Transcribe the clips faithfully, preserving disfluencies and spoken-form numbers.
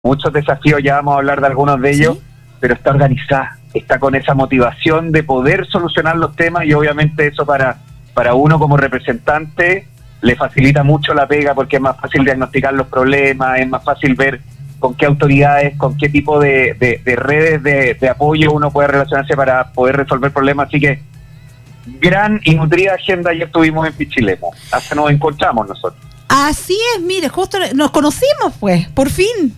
muchos desafíos, ya vamos a hablar de algunos de ellos, ¿sí? Pero está organizada, está con esa motivación de poder solucionar los temas y obviamente eso para, para uno como representante le facilita mucho la pega porque es más fácil diagnosticar los problemas, es más fácil ver con qué autoridades, con qué tipo de, de, de redes de, de apoyo uno puede relacionarse para poder resolver problemas. Así que gran y nutrida agenda ayer tuvimos en Pichilemu, hasta nos encontramos nosotros. Así es, mire, justo nos conocimos pues, por fin.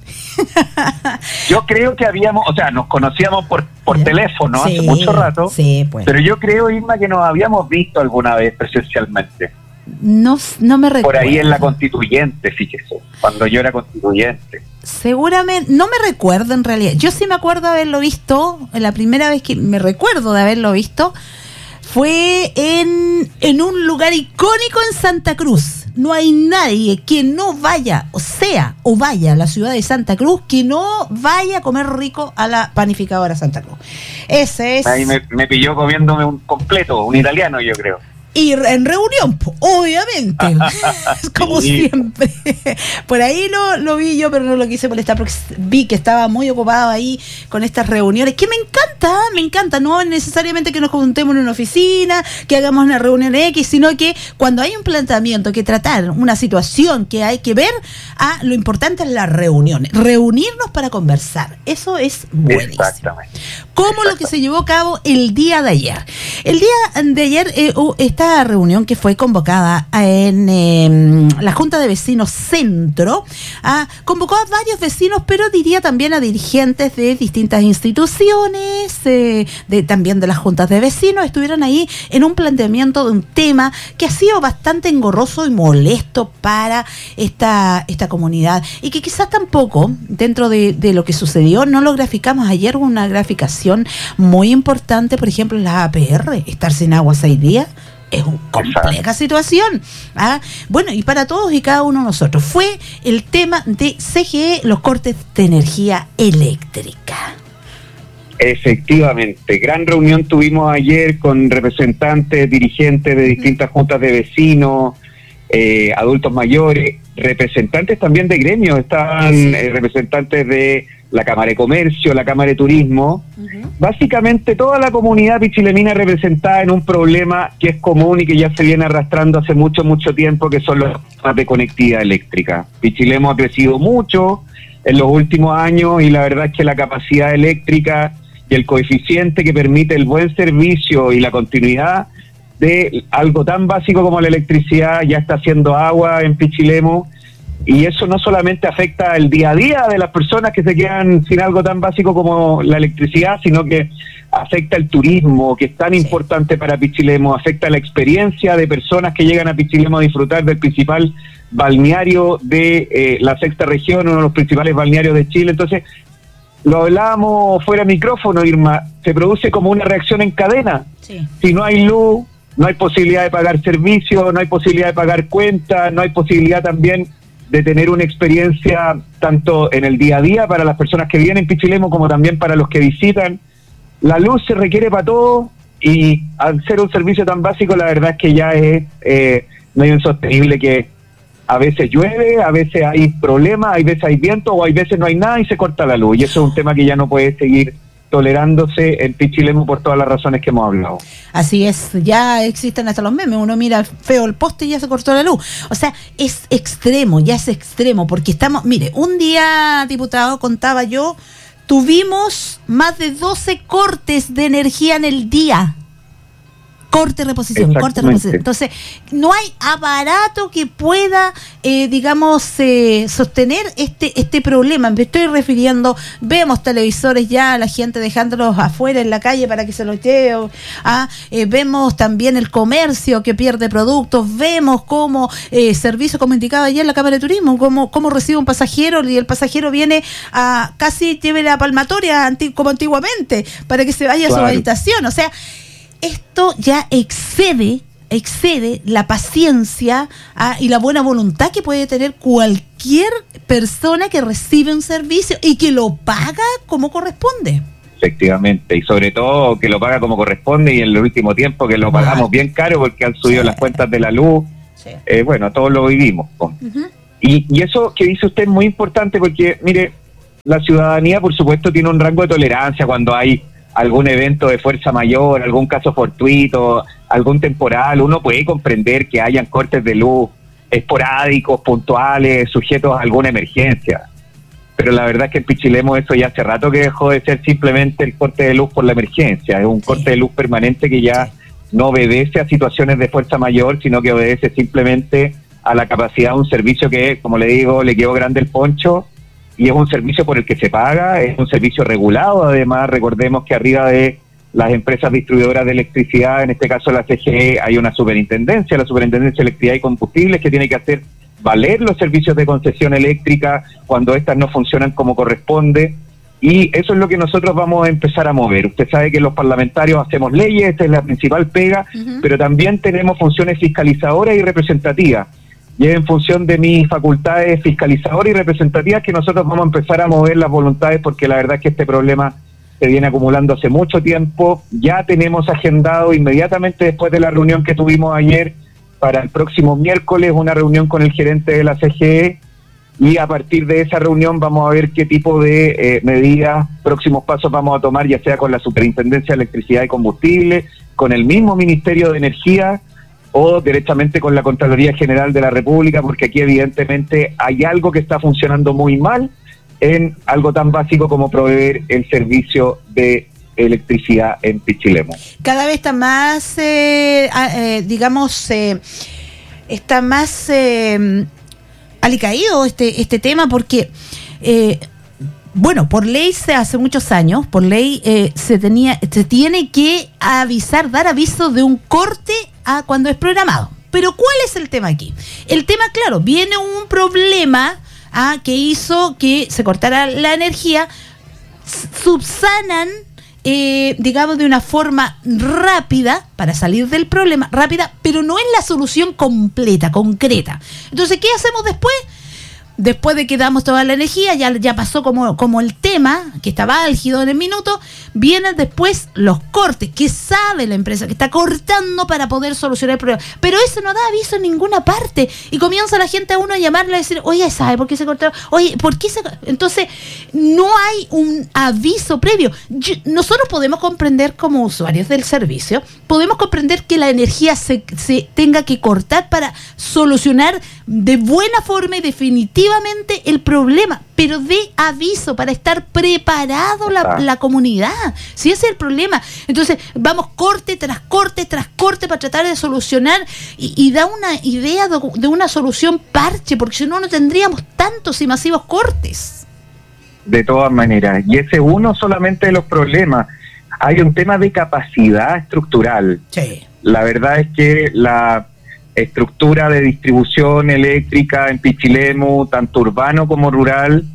Yo creo que habíamos, o sea, nos conocíamos por por sí, teléfono hace mucho rato, sí, pues. Pero yo creo, Irma, que nos habíamos visto alguna vez presencialmente. No, no me recuerdo. Por ahí en la Constituyente, fíjese, cuando yo era constituyente. Seguramente, no me recuerdo en realidad. Yo sí me acuerdo de haberlo visto, la primera vez que me recuerdo de haberlo visto fue en, en un lugar icónico en Santa Cruz. No hay nadie que no vaya, o sea, o vaya a la ciudad de Santa Cruz, que no vaya a comer rico a la panificadora Santa Cruz. Ese es... Ahí me, me pilló comiéndome un completo, un italiano, yo creo. Y en reunión, obviamente, como sí. Siempre. Por ahí lo, lo vi yo, pero no lo quise molestar porque vi que estaba muy ocupado ahí con estas reuniones, que me encanta, me encanta, no es necesariamente que nos juntemos en una oficina, que hagamos una reunión X, sino que cuando hay un planteamiento que tratar, una situación que hay que ver, ah, lo importante es la reunión, reunirnos para conversar, eso es buenísimo. Exactamente. Como Exactamente. Lo que se llevó a cabo el día de ayer. El día de ayer eh, está reunión que fue convocada en eh, la Junta de Vecinos Centro, ah, convocó a varios vecinos, pero diría también a dirigentes de distintas instituciones, eh, de, también de las juntas de vecinos, estuvieron ahí en un planteamiento de un tema que ha sido bastante engorroso y molesto para esta, esta comunidad y que quizás tampoco, dentro de, de lo que sucedió, no lo graficamos ayer, una graficación muy importante, por ejemplo, la A P R, estar sin agua seis días, es una compleja situación. ¿Ah? Bueno, y para todos y cada uno de nosotros fue el tema de C G E, los cortes de energía eléctrica. Efectivamente, gran reunión tuvimos ayer con representantes, dirigentes de distintas juntas de vecinos, eh, adultos mayores, representantes también de gremios, estaban eh, representantes de la Cámara de Comercio, la Cámara de Turismo, uh-huh. Básicamente toda la comunidad pichilemina representada en un problema que es común y que ya se viene arrastrando hace mucho, mucho tiempo, que son los temas de conectividad eléctrica. Pichilemu ha crecido mucho en los últimos años y la verdad es que la capacidad eléctrica y el coeficiente que permite el buen servicio y la continuidad de algo tan básico como la electricidad ya está haciendo agua en Pichilemu. Y eso no solamente afecta el día a día de las personas que se quedan sin algo tan básico como la electricidad, sino que afecta el turismo, que es tan sí. importante para Pichilemu, afecta la experiencia de personas que llegan a Pichilemu a disfrutar del principal balneario de eh, la sexta región, uno de los principales balnearios de Chile. Entonces, lo hablábamos fuera de micrófono, Irma, se produce como una reacción en cadena. Sí. Si no hay luz, no hay posibilidad de pagar servicios, no hay posibilidad de pagar cuentas, no hay posibilidad también de tener una experiencia tanto en el día a día para las personas que vienen a Pichilemu como también para los que visitan. La luz se requiere para todo y al ser un servicio tan básico la verdad es que ya es eh, medio insostenible que a veces llueve, a veces hay problemas, hay veces hay viento o hay veces no hay nada y se corta la luz y eso es un tema que ya no puede seguir tolerándose en Pichilemu por todas las razones que hemos hablado. Así es, ya existen hasta los memes, uno mira feo el poste y ya se cortó la luz. O sea, es extremo, ya es extremo, porque estamos, mire, un día, diputado, contaba yo, tuvimos más de doce cortes de energía en el día. Corte, reposición, corte, reposición. Entonces, no hay aparato que pueda, eh, digamos, eh, sostener este este problema. Me estoy refiriendo, vemos televisores ya, la gente dejándolos afuera en la calle para que se los lleve. Ah, eh, vemos también el comercio que pierde productos. Vemos cómo eh, servicios, como indicaba ayer la Cámara de Turismo, cómo, cómo recibe un pasajero y el pasajero viene a casi lleve la palmatoria anti, como antiguamente para que se vaya claro. a su habitación. O sea, esto ya excede, excede la paciencia ah, y la buena voluntad que puede tener cualquier persona que recibe un servicio y que lo paga como corresponde. Efectivamente, y sobre todo que lo paga como corresponde y en el último tiempo que lo pagamos bien caro porque han subido sí. las cuentas de la luz. Sí. Eh, bueno, todos lo vivimos. Uh-huh. Y, y eso que dice usted es muy importante porque, mire, La ciudadanía, por supuesto, tiene un rango de tolerancia cuando hay algún evento de fuerza mayor, algún caso fortuito, algún temporal. Uno puede comprender que hayan cortes de luz esporádicos, puntuales, sujetos a alguna emergencia. Pero la verdad es que en Pichilemu eso ya hace rato que dejó de ser simplemente el corte de luz por la emergencia. Es un corte de luz permanente que ya no obedece a situaciones de fuerza mayor, sino que obedece simplemente a la capacidad de un servicio que, como le digo, le quedó grande el poncho, y es un servicio por el que se paga, es un servicio regulado. Además, recordemos que arriba de las empresas distribuidoras de electricidad, en este caso la C G E, hay una superintendencia, la Superintendencia de Electricidad y Combustibles, que tiene que hacer valer los servicios de concesión eléctrica cuando éstas no funcionan como corresponde, y eso es lo que nosotros vamos a empezar a mover. Usted sabe que los parlamentarios hacemos leyes, esta es la principal pega, uh-huh. pero también tenemos funciones fiscalizadoras y representativas, y es en función de mis facultades fiscalizadoras y representativas que nosotros vamos a empezar a mover las voluntades, porque la verdad es que este problema se viene acumulando hace mucho tiempo. Ya tenemos agendado inmediatamente después de la reunión que tuvimos ayer, para el próximo miércoles, una reunión con el gerente de la C G E, y a partir de esa reunión vamos a ver qué tipo de eh, medidas, próximos pasos vamos a tomar, ya sea con la Superintendencia de Electricidad y Combustible, con el mismo Ministerio de Energía o directamente con la Contraloría General de la República, porque aquí evidentemente hay algo que está funcionando muy mal en algo tan básico como proveer el servicio de electricidad en Pichilemu. Cada vez está más, eh, eh, digamos, eh, está más eh, alicaído este este tema, porque, eh, bueno, por ley, se hace muchos años, por ley eh, se tenía se tiene que avisar, dar aviso de un corte a cuando es programado. Pero ¿cuál es el tema aquí? El tema, claro, viene un problema ah, que hizo que se cortara la energía, subsanan, Eh, digamos, de una forma rápida para salir del problema, rápida, pero no es la solución completa, concreta. Entonces, ¿qué hacemos después? Después de que damos toda la energía, ya, ya pasó como, como el tema, que estaba álgido en el minuto, vienen después los cortes, que sabe la empresa que está cortando para poder solucionar el problema. Pero eso no da aviso en ninguna parte. Y comienza la gente a uno a llamarle a decir, oye, ¿sabe por qué se cortaron? Oye, ¿por qué se...? Entonces, no hay un aviso previo. Yo, nosotros podemos comprender como usuarios del servicio, podemos comprender que la energía se, se tenga que cortar para solucionar de buena forma y definitivamente el problema, pero de aviso para estar preparado la, la comunidad. Si ese es el problema. Entonces vamos corte tras corte tras corte para tratar de solucionar y, y da una idea de, de una solución parche, porque si no, no tendríamos tantos y masivos cortes. De todas maneras, y ese es uno solamente de los problemas. Hay un tema de capacidad estructural. Sí. La verdad es que la estructura de distribución eléctrica en Pichilemu, tanto urbano como rural,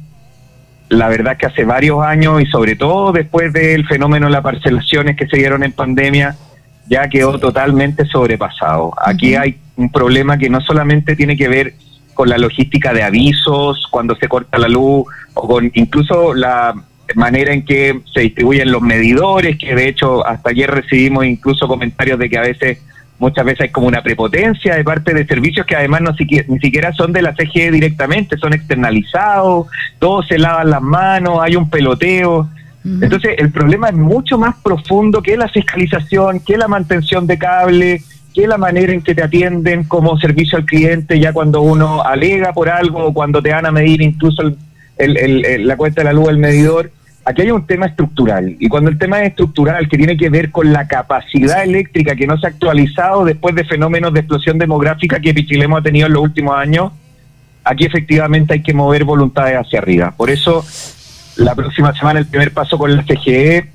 la verdad es que hace varios años, y sobre todo después del fenómeno de las parcelaciones que se dieron en pandemia, ya quedó totalmente sobrepasado. Aquí uh-huh. hay un problema que no solamente tiene que ver con la logística de avisos cuando se corta la luz, o con incluso la manera en que se distribuyen los medidores, que de hecho hasta ayer recibimos incluso comentarios de que a veces muchas veces hay como una prepotencia de parte de servicios que además no siquiera, ni siquiera son de la C G E directamente, son externalizados, todos se lavan las manos, hay un peloteo. Uh-huh. Entonces el problema es mucho más profundo que la fiscalización, que la mantención de cable, que la manera en que te atienden como servicio al cliente ya cuando uno alega por algo, o cuando te van a medir incluso el, el, el, el, la cuenta de la luz, el medidor. Aquí hay un tema estructural, y cuando el tema es estructural, que tiene que ver con la capacidad eléctrica que no se ha actualizado después de fenómenos de explosión demográfica que Pichilemu ha tenido en los últimos años, aquí efectivamente hay que mover voluntades hacia arriba. Por eso, la próxima semana el primer paso con la C G E.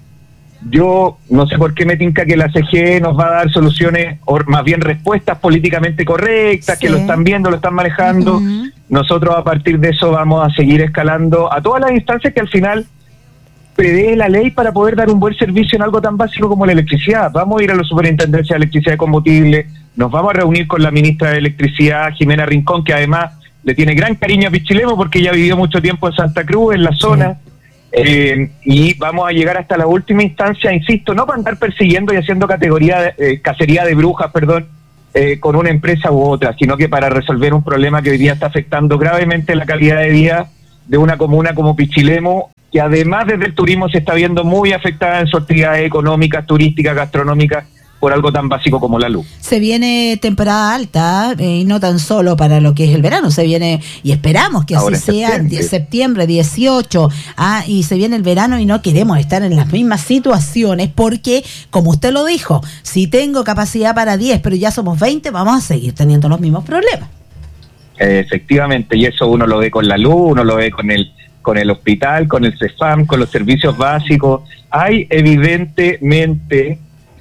Yo no sé por qué me tinca que la C G E nos va a dar soluciones, o más bien respuestas políticamente correctas, sí. que lo están viendo, lo están manejando. Uh-huh. Nosotros a partir de eso vamos a seguir escalando a todas las instancias que al final prevé la ley para poder dar un buen servicio en algo tan básico como la electricidad. Vamos a ir a la Superintendencia de Electricidad y Combustible, nos vamos a reunir con la ministra de Electricidad, Jimena Rincón, que además le tiene gran cariño a Pichilemu porque ella vivió mucho tiempo en Santa Cruz, en la zona, sí. eh, y vamos a llegar hasta la última instancia, insisto, no para andar persiguiendo y haciendo categoría de, eh, cacería de brujas, perdón, eh, con una empresa u otra, sino que para resolver un problema que hoy día está afectando gravemente la calidad de vida de una comuna como Pichilemu, que además desde el turismo se está viendo muy afectada en sus actividades económicas, turísticas, gastronómicas, por algo tan básico como la luz. Se viene temporada alta, eh, y no tan solo para lo que es el verano, se viene, y esperamos que Ahora así sea, septiembre. septiembre dieciocho, ah, y se viene el verano y no queremos estar en las mismas situaciones, porque, como usted lo dijo, si tengo capacidad para diez, pero ya somos veinte, vamos a seguir teniendo los mismos problemas. Eh, efectivamente, y eso uno lo ve con la luz, uno lo ve con el con el hospital, con el CEFAM, con los servicios básicos. Hay evidentemente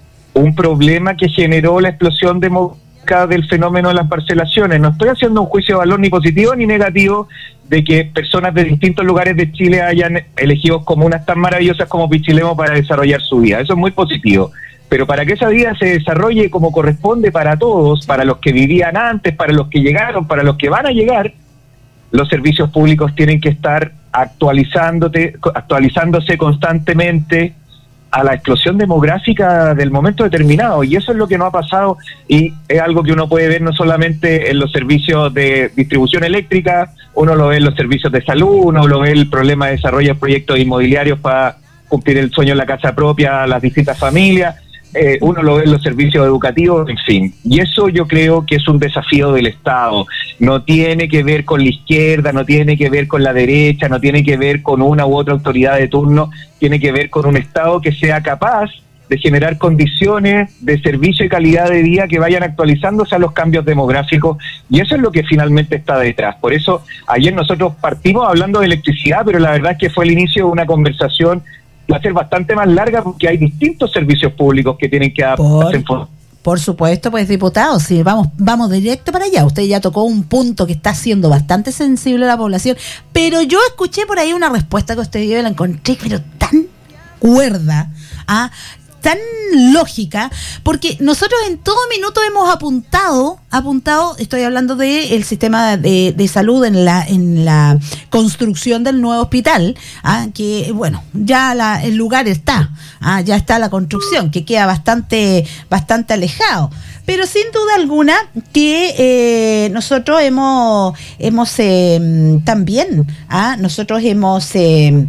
un problema que generó la explosión demográfica del fenómeno de las parcelaciones. No estoy haciendo un juicio de valor ni positivo ni negativo de que personas de distintos lugares de Chile hayan elegido comunas tan maravillosas como Pichilemu para desarrollar su vida. Eso es muy positivo. Pero para que esa vida se desarrolle como corresponde para todos, para los que vivían antes, para los que llegaron, para los que van a llegar, los servicios públicos tienen que estar actualizándote, actualizándose constantemente a la explosión demográfica del momento determinado, y eso es lo que no ha pasado, y es algo que uno puede ver no solamente en los servicios de distribución eléctrica, uno lo ve en los servicios de salud, uno lo ve en el problema de desarrollo de proyectos inmobiliarios para cumplir el sueño en la casa propia a las distintas familias, eh, uno lo ve en los servicios educativos, en fin, y eso yo creo que es un desafío del Estado. No tiene que ver con la izquierda, no tiene que ver con la derecha, no tiene que ver con una u otra autoridad de turno, tiene que ver con un Estado que sea capaz de generar condiciones de servicio y calidad de vida que vayan actualizándose a los cambios demográficos, y eso es lo que finalmente está detrás. Por eso ayer nosotros partimos hablando de electricidad, pero la verdad es que fue el inicio de una conversación que va a ser bastante más larga, porque hay distintos servicios públicos que tienen que adaptarse en forma. Por supuesto, pues diputado, sí, vamos, vamos directo para allá. Usted ya tocó un punto que está siendo bastante sensible a la población, pero yo escuché por ahí una respuesta que usted dio y la encontré, pero tan cuerda, ¿ah? tan lógica, porque nosotros en todo minuto hemos apuntado, apuntado, estoy hablando de el sistema de, de salud en la en la construcción del nuevo hospital, ¿ah? que bueno, ya la, el lugar está, ¿ah? ya está la construcción, que queda bastante, bastante alejado. Pero sin duda alguna que eh, nosotros hemos, hemos eh, también, ¿ah? nosotros hemos eh,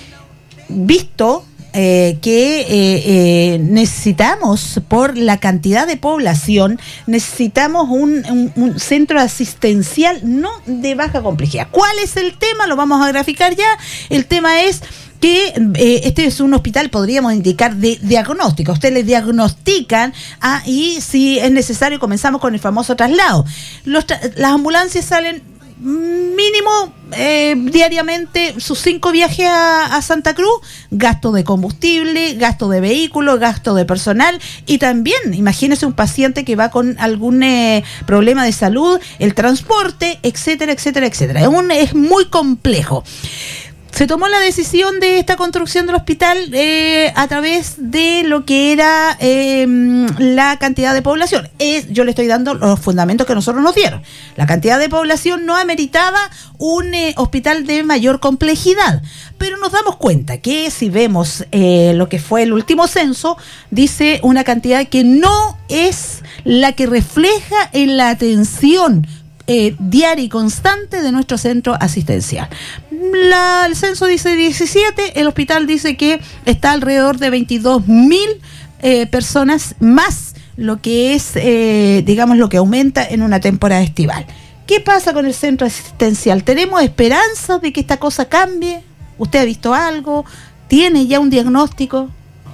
visto Eh, que eh, eh, necesitamos, por la cantidad de población, necesitamos un, un, un centro asistencial no de baja complejidad. ¿Cuál es el tema? Lo vamos a graficar ya. El tema es que eh, este es un hospital, podríamos indicar, de diagnóstico. Ustedes le diagnostican, ah, y si es necesario comenzamos con el famoso traslado. Los tra- las ambulancias salen mínimo eh, diariamente sus cinco viajes a, a Santa Cruz, gasto de combustible, gasto de vehículo, gasto de personal, y también imagínese un paciente que va con algún eh, problema de salud, el transporte, etcétera, etcétera, etcétera. Es, un, es muy complejo. Se tomó la decisión de esta construcción del hospital eh, a través de lo que era eh, la cantidad de población. Es, yo le estoy dando los fundamentos que nosotros nos dieron. La cantidad de población no ameritaba un eh, hospital de mayor complejidad. Pero nos damos cuenta que si vemos eh, lo que fue el último censo, dice una cantidad que no es la que refleja en la atención Eh, diaria y constante de nuestro centro asistencial. La, el censo dice diecisiete, el hospital dice que está alrededor de veintidós mil eh, personas más, lo que es, eh, digamos, lo que aumenta en una temporada estival. ¿Qué pasa con el centro asistencial? ¿Tenemos esperanzas de que esta cosa cambie? ¿Usted ha visto algo? ¿Tiene ya un diagnóstico?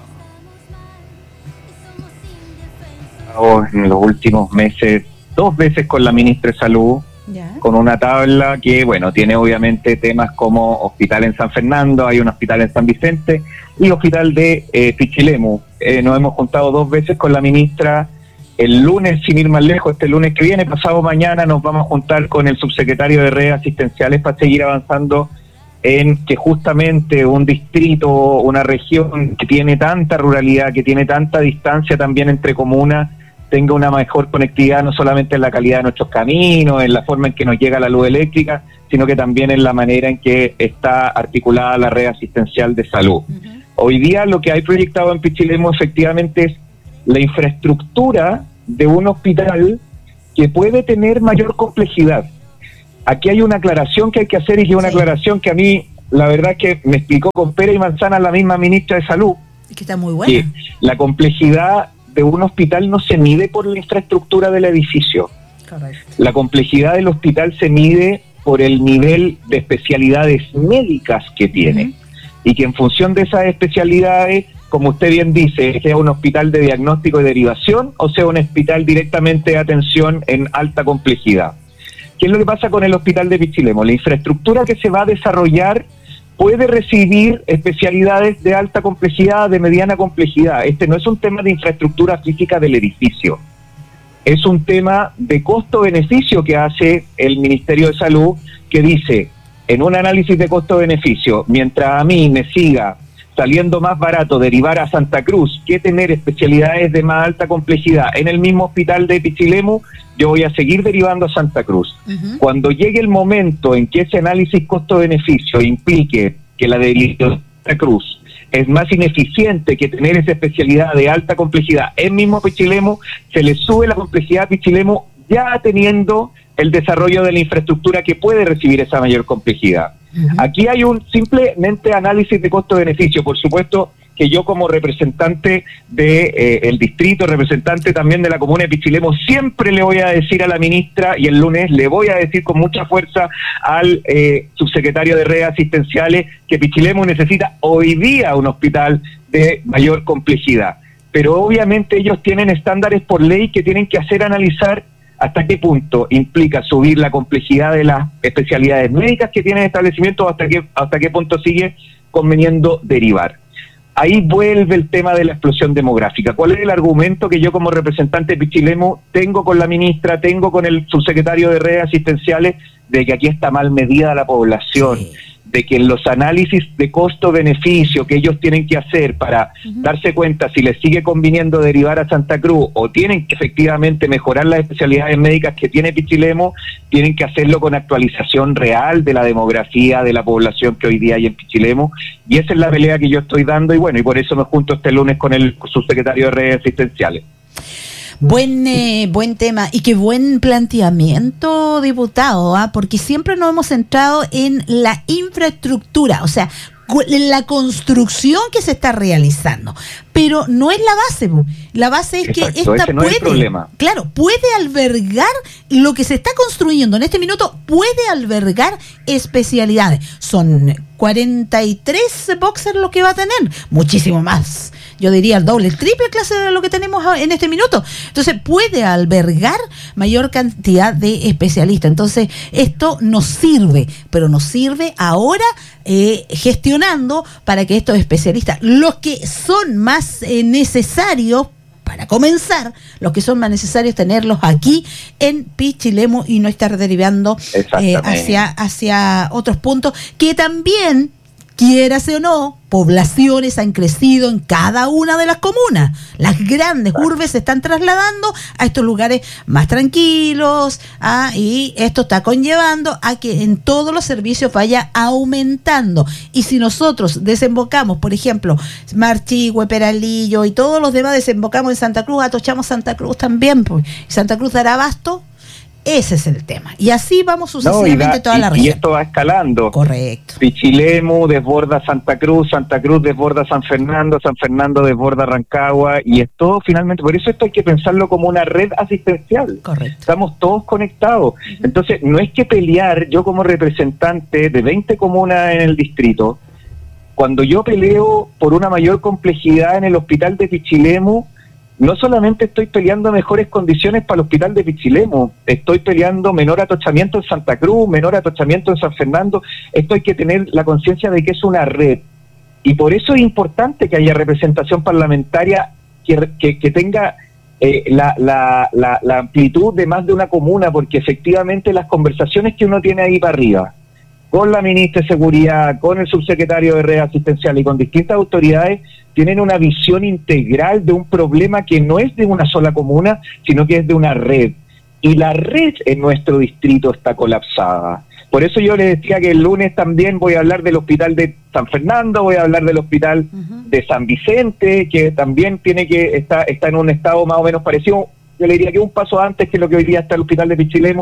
En los últimos meses, dos veces con la ministra de Salud, ya, con una tabla que, bueno, tiene obviamente temas como hospital en San Fernando, hay un hospital en San Vicente y hospital de eh, Pichilemu. Eh, nos hemos juntado dos veces con la ministra. El lunes, sin ir más lejos, este lunes que viene, pasado mañana, nos vamos a juntar con el subsecretario de redes asistenciales para seguir avanzando en que justamente un distrito, una región que tiene tanta ruralidad, que tiene tanta distancia también entre comunas, tenga una mejor conectividad, no solamente en la calidad de nuestros caminos, en la forma en que nos llega la luz eléctrica, sino que también en la manera en que está articulada la red asistencial de salud. Uh-huh. Hoy día lo que hay proyectado en Pichilemu efectivamente es la infraestructura de un hospital que puede tener mayor complejidad. aquí hay una aclaración que hay que hacer y que es una sí. aclaración que a mí, la verdad es que me explicó con pera y manzana la misma ministra de Salud. Que está muy buena. Que la complejidad de un hospital no se mide por la infraestructura del edificio. Correcto. La complejidad del hospital se mide por el nivel de especialidades médicas que tiene. Uh-huh. Y que en función de esas especialidades, como usted bien dice, sea un hospital de diagnóstico y derivación o sea un hospital directamente de atención en alta complejidad. ¿Qué es lo que pasa con el hospital de Pichilemu? La infraestructura que se va a desarrollar puede recibir especialidades de alta complejidad, de mediana complejidad. Este no es un tema de infraestructura física del edificio, es un tema de costo-beneficio que hace el Ministerio de Salud, que dice, en un análisis de costo-beneficio, mientras a mí me siga saliendo más barato derivar a Santa Cruz que tener especialidades de más alta complejidad en el mismo hospital de Pichilemu, yo voy a seguir derivando a Santa Cruz. Uh-huh. Cuando llegue el momento en que ese análisis costo-beneficio implique que la derivación de Santa Cruz es más ineficiente que tener esa especialidad de alta complejidad en mismo Pichilemu, se le sube la complejidad a Pichilemu ya teniendo el desarrollo de la infraestructura que puede recibir esa mayor complejidad. Uh-huh. Aquí hay un simplemente análisis de costo-beneficio. Por supuesto que yo como representante de eh, el distrito, representante también de la comuna de Pichilemu, siempre le voy a decir a la ministra, y el lunes le voy a decir con mucha fuerza al eh, subsecretario de redes asistenciales, que Pichilemu necesita hoy día un hospital de mayor complejidad. Pero obviamente ellos tienen estándares por ley que tienen que hacer analizar hasta qué punto implica subir la complejidad de las especialidades médicas que tienen establecimientos, hasta qué, hasta qué punto sigue conveniendo derivar. Ahí vuelve el tema de la explosión demográfica. ¿Cuál es el argumento que yo como representante de Pichilemu tengo con la ministra, tengo con el subsecretario de redes asistenciales, de que aquí está mal medida la población? Sí. De que en los análisis de costo-beneficio que ellos tienen que hacer para uh-huh. darse cuenta si les sigue conviniendo derivar a Santa Cruz o tienen que efectivamente mejorar las especialidades médicas que tiene Pichilemu, tienen que hacerlo con actualización real de la demografía de la población que hoy día hay en Pichilemu, y esa es la pelea que yo estoy dando, y bueno, y por eso me junto este lunes con el subsecretario de redes asistenciales. Buen eh, buen tema y qué buen planteamiento, diputado, ¿eh? Porque siempre nos hemos centrado en la infraestructura, o sea, en la construcción que se está realizando, pero no es la base. La base es Exacto, que esta ese no puede, es el problema. Claro, puede albergar lo que se está construyendo en este minuto, puede albergar especialidades. Son cuarenta y tres boxers lo que va a tener, muchísimo más. Yo diría el doble, el triple clase de lo que tenemos en este minuto. Entonces puede albergar mayor cantidad de especialistas. Entonces esto nos sirve, pero nos sirve ahora eh, gestionando para que estos especialistas, los que son más eh, necesarios, para comenzar, los que son más necesarios tenerlos aquí en Pichilemu y no estar derivando eh, hacia, hacia otros puntos que también, quiérase o no, poblaciones han crecido en cada una de las comunas. Las grandes urbes se están trasladando a estos lugares más tranquilos, ah, y esto está conllevando a que en todos los servicios vaya aumentando. Y si nosotros desembocamos, por ejemplo, Marchihue, Peralillo y todos los demás desembocamos en Santa Cruz, atochamos Santa Cruz también, pues Santa Cruz dará abasto. Ese es el tema. Y así vamos sucesivamente no, da, toda la región. Y esto va escalando. Correcto. Pichilemu desborda Santa Cruz, Santa Cruz desborda San Fernando, San Fernando desborda Rancagua, y esto finalmente, por eso esto hay que pensarlo como una red asistencial. Correcto. Estamos todos conectados. Uh-huh. Entonces, no es que pelear, yo como representante de veinte comunas en el distrito, cuando yo peleo por una mayor complejidad en el hospital de Pichilemu, no solamente estoy peleando mejores condiciones para el hospital de Pichilemu, estoy peleando menor atochamiento en Santa Cruz, menor atochamiento en San Fernando. Esto hay que tener la conciencia de que es una red. Y por eso es importante que haya representación parlamentaria que, que, que tenga eh, la, la, la, la amplitud de más de una comuna, porque efectivamente las conversaciones que uno tiene ahí para arriba, con la ministra de Seguridad, con el subsecretario de Redes Asistenciales y con distintas autoridades, tienen una visión integral de un problema que no es de una sola comuna, sino que es de una red. Y la red en nuestro distrito está colapsada. Por eso yo le decía que el lunes también voy a hablar del hospital de San Fernando, voy a hablar del hospital uh-huh. de San Vicente, que también tiene que está, está en un estado más o menos parecido. Yo le diría que un paso antes que lo que hoy día está el hospital de Pichilemu.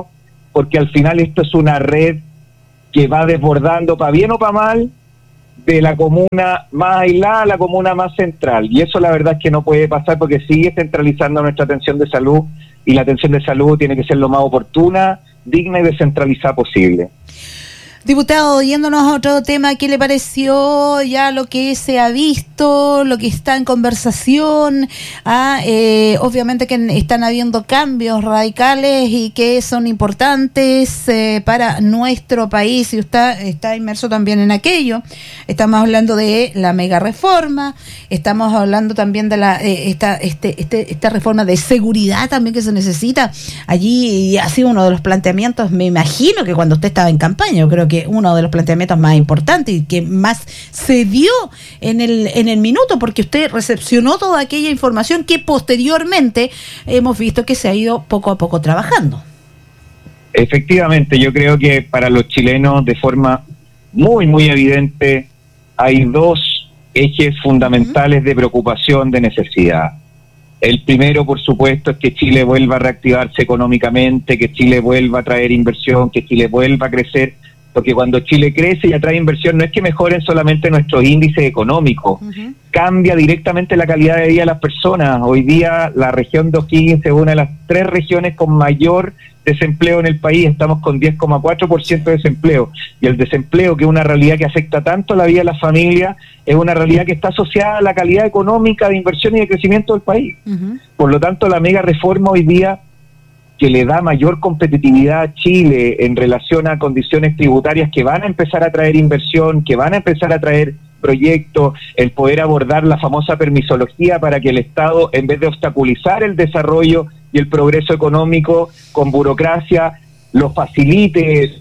porque al final esto es una red que va desbordando para bien o para mal de la comuna más aislada a la comuna más central, y eso la verdad es que no puede pasar porque sigue centralizando nuestra atención de salud, y la atención de salud tiene que ser lo más oportuna, digna y descentralizada posible. Diputado, yéndonos a otro tema, ¿qué le pareció ya lo que se ha visto, lo que está en conversación? Ah, eh, obviamente que están habiendo cambios radicales y que son importantes eh, para nuestro país, y usted está inmerso también en aquello. Estamos hablando de la mega reforma, estamos hablando también de la eh, esta este, este esta reforma de seguridad también que se necesita. Allí ha sido uno de los planteamientos, me imagino que cuando usted estaba en campaña, yo creo que uno de los planteamientos más importantes y que más se dio en el en el minuto, porque usted recepcionó toda aquella información que posteriormente hemos visto que se ha ido poco a poco trabajando. Efectivamente, yo creo que para los chilenos de forma muy, muy evidente hay dos ejes fundamentales uh-huh. de preocupación, de necesidad. El primero, por supuesto, es que Chile vuelva a reactivarse económicamente, que Chile vuelva a traer inversión, que Chile vuelva a crecer, porque cuando Chile crece y atrae inversión no es que mejoren solamente nuestros índices económicos, uh-huh. cambia directamente la calidad de vida de las personas. Hoy día la región de O'Higgins es una de las tres regiones con mayor desempleo en el país, estamos con diez coma cuatro por ciento de desempleo, y el desempleo, que es una realidad que afecta tanto la vida de las familias, es una realidad que está asociada a la calidad económica de inversión y de crecimiento del país. Uh-huh. Por lo tanto, la mega reforma hoy día, que le da mayor competitividad a Chile en relación a condiciones tributarias que van a empezar a traer inversión, que van a empezar a traer proyectos, el poder abordar la famosa permisología para que el Estado, en vez de obstaculizar el desarrollo y el progreso económico con burocracia, lo facilite,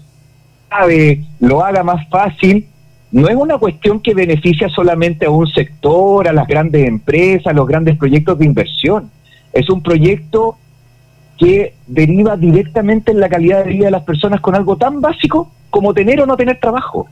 sabe, lo haga más fácil. No es una cuestión que beneficia solamente a un sector, a las grandes empresas, a los grandes proyectos de inversión. Es un proyecto que deriva directamente en la calidad de vida de las personas con algo tan básico como tener o no tener trabajo.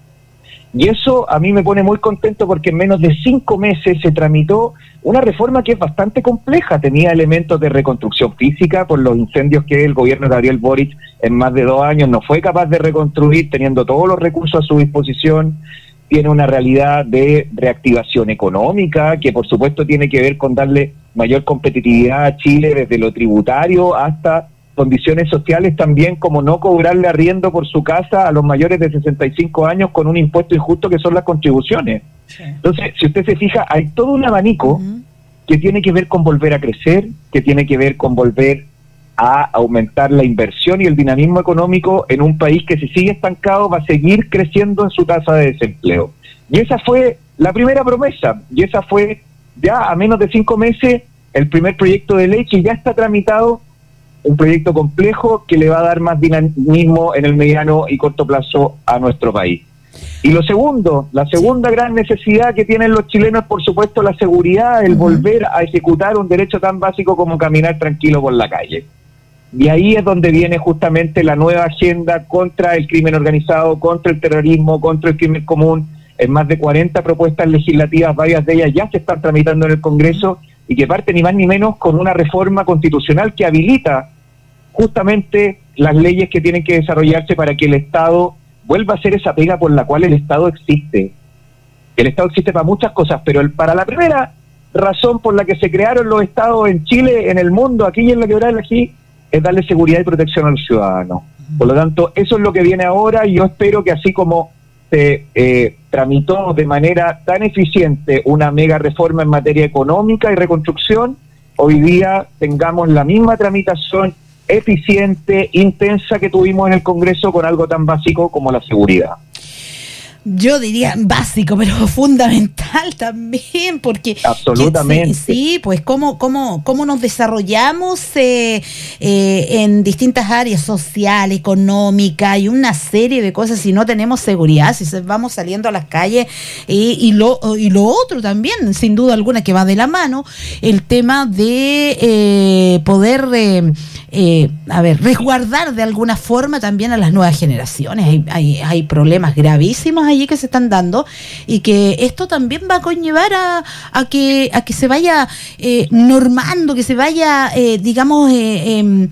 Y eso a mí me pone muy contento, porque en menos de cinco meses se tramitó una reforma que es bastante compleja. Tenía elementos de reconstrucción física por los incendios que el gobierno de Gabriel Boric en más de dos años no fue capaz de reconstruir, teniendo todos los recursos a su disposición. Tiene una realidad de reactivación económica que por supuesto tiene que ver con darle mayor competitividad a Chile desde lo tributario hasta condiciones sociales también, como no cobrarle arriendo por su casa a los mayores de sesenta y cinco años con un impuesto injusto que son las contribuciones. Sí. Entonces, si usted se fija, hay todo un abanico uh-huh. que tiene que ver con volver a crecer, que tiene que ver con volver a aumentar la inversión y el dinamismo económico en un país que, si sigue estancado, va a seguir creciendo en su tasa de desempleo. Y esa fue la primera promesa, y esa fue ya a menos de cinco meses el primer proyecto de ley que ya está tramitado, un proyecto complejo que le va a dar más dinamismo en el mediano y corto plazo a nuestro país. Y lo segundo, la segunda gran necesidad que tienen los chilenos, por supuesto, la seguridad, el uh-huh. volver a ejecutar un derecho tan básico como caminar tranquilo por la calle. Y ahí es donde viene justamente la nueva agenda contra el crimen organizado, contra el terrorismo, contra el crimen común. En más de cuarenta propuestas legislativas, varias de ellas ya se están tramitando en el Congreso, y que parte ni más ni menos con una reforma constitucional que habilita justamente las leyes que tienen que desarrollarse para que el Estado vuelva a ser esa pega por la cual el Estado existe. El Estado existe para muchas cosas, pero el, para la primera razón por la que se crearon los Estados en Chile, en el mundo, aquí y en la Quebrada del Ají, es darle seguridad y protección a los ciudadanos. Por lo tanto, eso es lo que viene ahora, y yo espero que así como se eh, tramitó de manera tan eficiente una mega reforma en materia económica y reconstrucción, hoy día tengamos la misma tramitación eficiente, intensa que tuvimos en el Congreso con algo tan básico como la seguridad. Yo diría básico, pero fundamental también, porque absolutamente sí, sí, pues cómo cómo cómo nos desarrollamos eh, eh, en distintas áreas, social, económica, y una serie de cosas si no tenemos seguridad, si vamos saliendo a las calles, y, y lo y lo otro también, sin duda alguna, que va de la mano, el tema de eh, poder eh, eh, a ver, resguardar de alguna forma también a las nuevas generaciones. Hay, hay, hay problemas gravísimos allí que se están dando, y que esto también va a conllevar a, a que a que se vaya eh, normando, que se vaya, eh, digamos, eh, eh,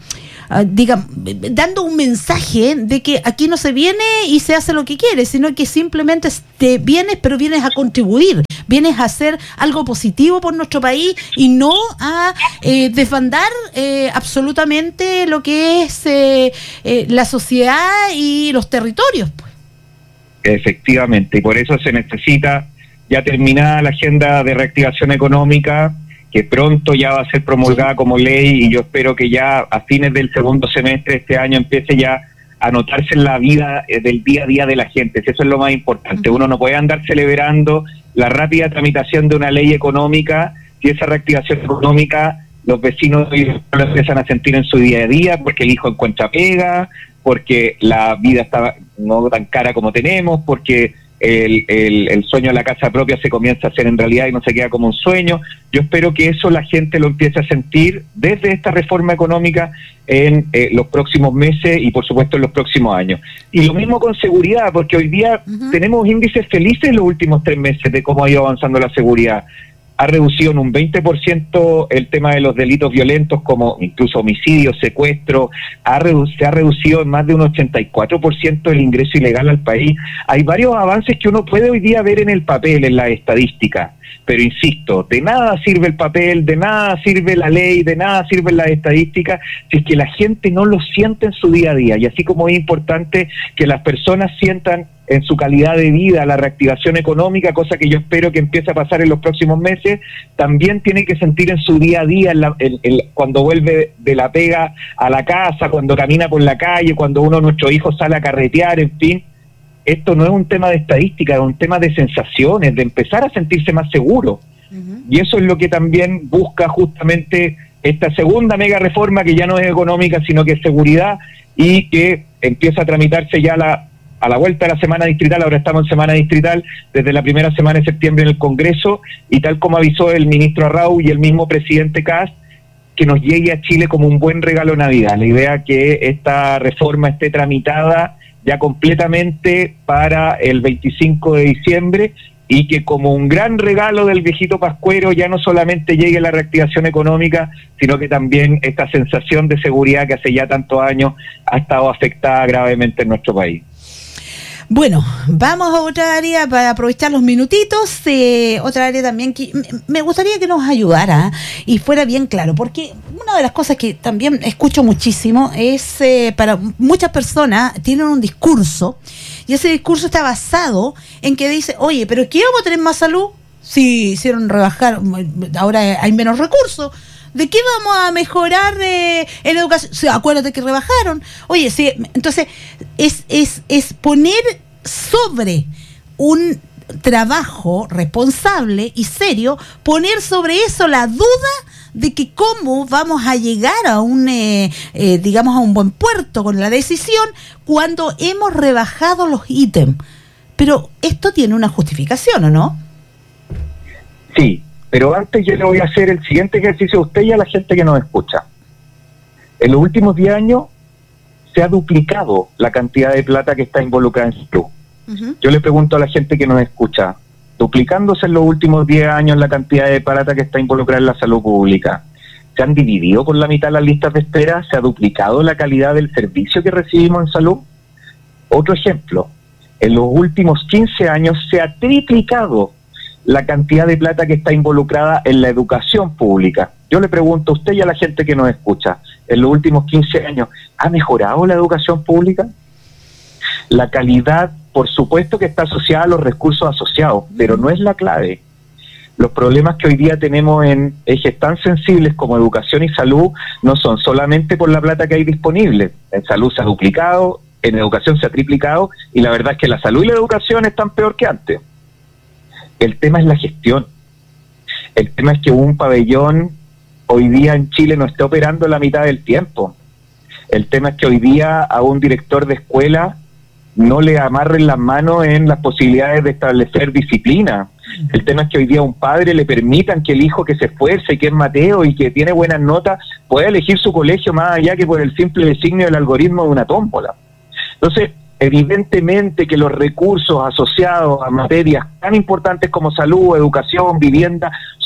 uh, diga, dando un mensaje de que aquí no se viene y se hace lo que quiere, sino que simplemente te vienes, pero vienes a contribuir, vienes a hacer algo positivo por nuestro país y no a eh, desbandar eh, absolutamente lo que es eh, eh, la sociedad y los territorios, pues. Efectivamente, y por eso se necesita ya terminada la agenda de reactivación económica, que pronto ya va a ser promulgada sí. como ley, y yo espero que ya a fines del segundo semestre de este año empiece ya a notarse en la vida eh, del día a día de la gente. Eso es lo más importante. Uh-huh. Uno no puede andar celebrando la rápida tramitación de una ley económica si esa reactivación económica los vecinos lo empiezan a sentir en su día a día, porque el hijo encuentra pega, porque la vida está no tan cara como tenemos, porque El, el, el sueño de la casa propia se comienza a hacer en realidad y no se queda como un sueño. Yo espero que eso la gente lo empiece a sentir desde esta reforma económica en eh, los próximos meses y por supuesto en los próximos años. Y lo mismo con seguridad, porque hoy día uh-huh. tenemos índices felices en los últimos tres meses de cómo ha ido avanzando la seguridad. Ha reducido en un veinte por ciento el tema de los delitos violentos, como incluso homicidios, secuestros, ha redu- se ha reducido en más de un ochenta y cuatro por ciento el ingreso ilegal al país. Hay varios avances que uno puede hoy día ver en el papel, en la estadística, pero insisto, de nada sirve el papel, de nada sirve la ley, de nada sirven las estadísticas, si es que la gente no lo siente en su día a día. Y así como es importante que las personas sientan en su calidad de vida la reactivación económica, cosa que yo espero que empiece a pasar en los próximos meses, también tiene que sentir en su día a día, en la, en, en, cuando vuelve de la pega a la casa, cuando camina por la calle, cuando uno de nuestros hijos sale a carretear, en fin. Esto no es un tema de estadística, es un tema de sensaciones, de empezar a sentirse más seguro. Uh-huh. Y eso es lo que también busca justamente esta segunda mega reforma, que ya no es económica, sino que es seguridad, y que empieza a tramitarse ya la a la vuelta de la semana distrital. Ahora estamos en semana distrital, desde la primera semana de septiembre en el Congreso, y tal como avisó el ministro Arrau y el mismo presidente Kast, que nos llegue a Chile como un buen regalo de Navidad. La idea es que esta reforma esté tramitada ya completamente para el veinticinco de diciembre, y que como un gran regalo del viejito pascuero ya no solamente llegue la reactivación económica, sino que también esta sensación de seguridad que hace ya tantos años ha estado afectada gravemente en nuestro país. Bueno, vamos a otra área para aprovechar los minutitos, eh, otra área también que me gustaría que nos ayudara y fuera bien claro, porque una de las cosas que también escucho muchísimo es, eh, para muchas personas tienen un discurso, y ese discurso está basado en que dice, oye, pero ¿qué vamos a tener más salud? Si hicieron rebajar, ahora hay menos recursos. ¿De qué vamos a mejorar eh, en educación? O sea, acuérdate que rebajaron. Oye, sí, entonces es, es, es poner sobre un trabajo responsable y serio, poner sobre eso la duda de que cómo vamos a llegar a un, eh, eh, digamos, a un buen puerto con la decisión cuando hemos rebajado los ítems. Pero esto tiene una justificación, ¿o no? Sí. Pero antes yo le voy a hacer el siguiente ejercicio a usted y a la gente que nos escucha. En los últimos diez años se ha duplicado la cantidad de plata que está involucrada en salud. Uh-huh. Yo le pregunto a la gente que nos escucha, duplicándose en los últimos diez años la cantidad de plata que está involucrada en la salud pública, ¿se han dividido por la mitad las listas de espera? ¿Se ha duplicado la calidad del servicio que recibimos en salud? Otro ejemplo, en los últimos quince años se ha triplicado la cantidad de plata que está involucrada en la educación pública. Yo le pregunto a usted y a la gente que nos escucha, en los últimos quince años, ¿ha mejorado la educación pública? La calidad, por supuesto que está asociada a los recursos asociados, pero no es la clave. Los problemas que hoy día tenemos en ejes tan sensibles como educación y salud no son solamente por la plata que hay disponible. En salud se ha duplicado, en educación se ha triplicado, y la verdad es que la salud y la educación están peor que antes. El tema es la gestión. El tema es que un pabellón hoy día en Chile no está operando la mitad del tiempo. El tema es que hoy día a un director de escuela no le amarren las manos en las posibilidades de establecer disciplina. El tema es que hoy día a un padre le permitan que el hijo que se esfuerce y que es Mateo y que tiene buenas notas pueda elegir su colegio más allá que por el simple designio del algoritmo de una tómbola. Entonces, evidentemente que los recursos asociados a materias tan importantes como salud, educación, vivienda,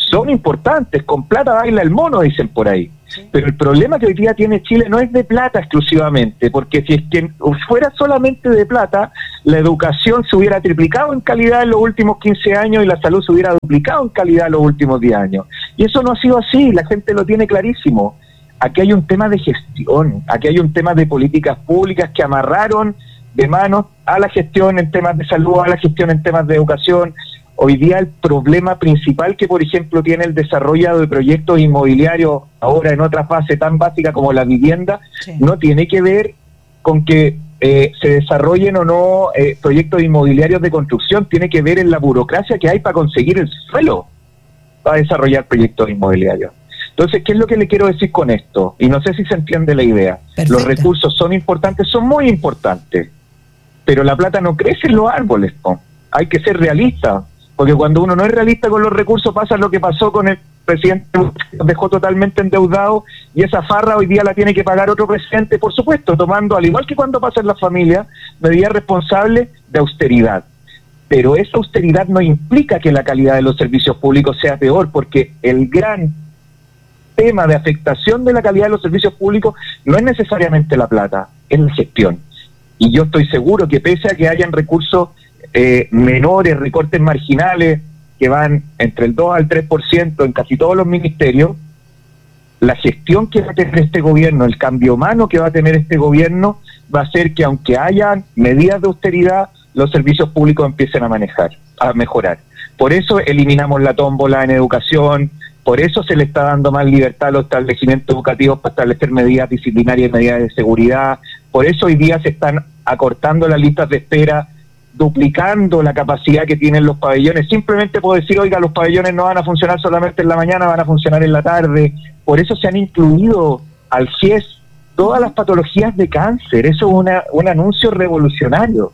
son importantes, con plata baila el mono, dicen por ahí. Sí. Pero el problema que hoy día tiene Chile no es de plata exclusivamente, porque si es que fuera solamente de plata, la educación se hubiera triplicado en calidad en los últimos quince años y la salud se hubiera duplicado en calidad en los últimos diez años. Y eso no ha sido así, la gente lo tiene clarísimo. Aquí hay un tema de gestión, aquí hay un tema de políticas públicas que amarraron de manos a la gestión en temas de salud, a la gestión en temas de educación. Hoy día el problema principal que, por ejemplo, tiene el desarrollo de proyectos inmobiliarios ahora en otra fase tan básica como la vivienda, sí. no tiene que ver con que eh, se desarrollen o no eh, proyectos inmobiliarios de construcción, tiene que ver en la burocracia que hay para conseguir el suelo para desarrollar proyectos inmobiliarios. Entonces, ¿qué es lo que le quiero decir con esto? Y no sé si se entiende la idea. Perfecto. Los recursos son importantes, son muy importantes, pero la plata no crece en los árboles, ¿no? Hay que ser realista, porque cuando uno no es realista con los recursos pasa lo que pasó con el presidente, nos dejó totalmente endeudado y esa farra hoy día la tiene que pagar otro presidente, por supuesto, tomando, al igual que cuando pasa en la familia, medidas responsables de austeridad. Pero esa austeridad no implica que la calidad de los servicios públicos sea peor, porque el gran tema de afectación de la calidad de los servicios públicos no es necesariamente la plata, es la gestión. Y yo estoy seguro que pese a que hayan recursos eh, menores, recortes marginales, que van entre el dos al tres por ciento en casi todos los ministerios, la gestión que va a tener este gobierno, el cambio humano que va a tener este gobierno, va a hacer que aunque hayan medidas de austeridad, los servicios públicos empiecen a manejar, a mejorar. Por eso eliminamos la tómbola en educación, por eso se le está dando más libertad a los establecimientos educativos para establecer medidas disciplinarias y medidas de seguridad, por eso hoy día se están acortando las listas de espera, duplicando la capacidad que tienen los pabellones. Simplemente puedo decir, oiga, los pabellones no van a funcionar solamente en la mañana, van a funcionar en la tarde. Por eso se han incluido al C I E S todas las patologías de cáncer. Eso es una, un anuncio revolucionario.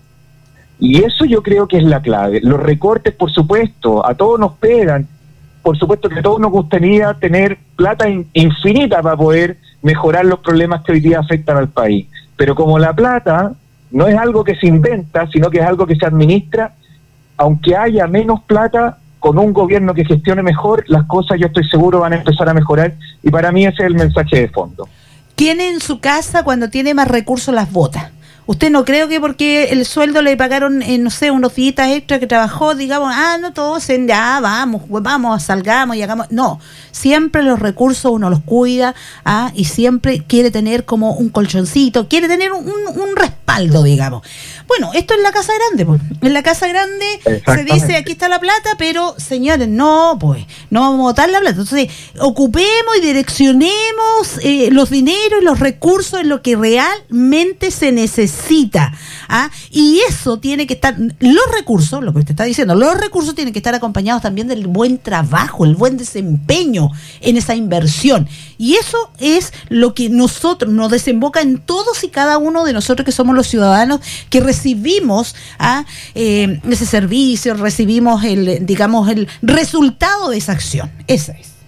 Y eso yo creo que es la clave. Los recortes, por supuesto, a todos nos pegan. Por supuesto que a todos nos gustaría tener plata in, infinita para poder mejorar los problemas que hoy día afectan al país. Pero como la plata no es algo que se inventa, sino que es algo que se administra, aunque haya menos plata, con un gobierno que gestione mejor, las cosas yo estoy seguro van a empezar a mejorar, y para mí ese es el mensaje de fondo. ¿Quién en su casa cuando tiene más recursos las bota? ¿Usted no creo que porque el sueldo le pagaron, eh, no sé, unos días extra que trabajó, digamos, ah, no, todos en ya, vamos, vamos, salgamos y hagamos? No, siempre los recursos uno los cuida, ah, y siempre quiere tener como un colchoncito, quiere tener un, un respaldo, digamos. Bueno, esto es la casa grande, pues. En la casa grande se dice, aquí está la plata, pero, señores, no, pues, no vamos a botar la plata. Entonces, ocupemos y direccionemos eh, los dineros y los recursos en lo que realmente se necesita. Cita, ¿ah? Y eso tiene que estar, los recursos, lo que usted está diciendo, los recursos tienen que estar acompañados también del buen trabajo, el buen desempeño en esa inversión, y eso es lo que nosotros nos desemboca en todos y cada uno de nosotros que somos los ciudadanos que recibimos ¿ah? eh, ese servicio, recibimos el, digamos, el resultado de esa acción. Esa es.